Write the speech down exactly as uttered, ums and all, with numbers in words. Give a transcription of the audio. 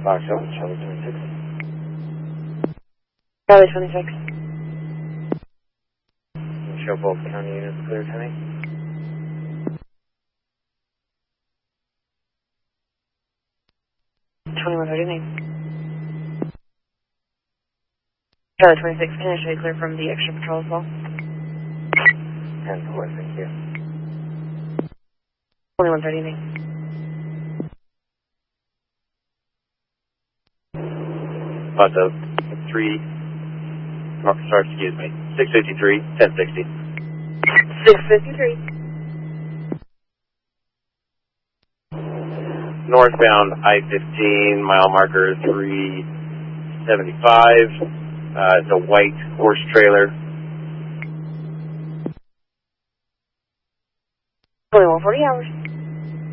Fox Hill, Charlie twenty-six. Charlie twenty-six. Show both county units clear, Tenny. twenty-one thirty-nine. Charlie twenty-six, can I show you clear from the extra patrol as well? ten four, thank you. twenty-one thirty-nine. Bus up, three, sorry, excuse me, six fifty-three, ten sixty. six fifty-three. Northbound I fifteen, mile marker three seventy-five. Uh, it's a white horse trailer. twenty-one forty hours.